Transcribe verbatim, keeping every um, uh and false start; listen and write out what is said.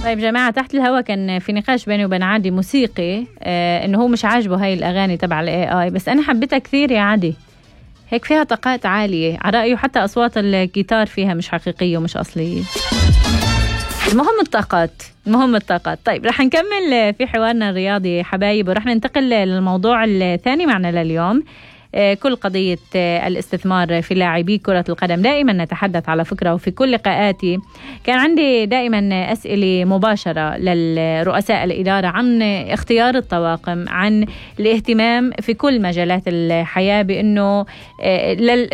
طيب جماعة، تحت الهوا كان في نقاش بيني وبين عادي موسيقي، آه إنه هو مش عاجبه هاي الأغاني تبع ال إيه آي، بس أنا حبيتها كثير يا عادي. هيك فيها طاقات عالية على رأيه، حتى أصوات الجيتار فيها مش حقيقية ومش أصلية. المهم الطاقات، المهم الطاقات. طيب رح نكمل في حوارنا الرياضي حبايب، ورح ننتقل للموضوع الثاني معنا لليوم، كل قضية الاستثمار في لاعبي كرة القدم. دائما نتحدث على فكرة، وفي كل لقاءاتي كان عندي دائما أسئلة مباشرة للرؤساء الإدارة عن اختيار الطواقم، عن الاهتمام في كل مجالات الحياة، بأنه